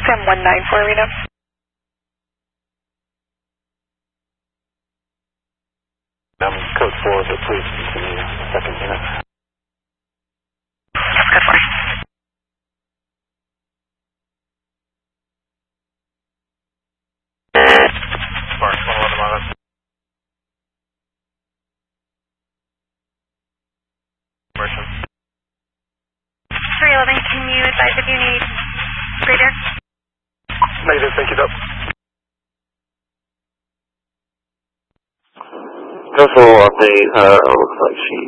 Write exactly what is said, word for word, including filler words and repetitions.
Sam one nine four Reno. Um, code four, but please continue the second unit. Good morning. Spark, one eleven eleven. Merchant. three eleven, can you advise if you need greater? Negative, thank you, Doug. Vessel update, uh, looks like she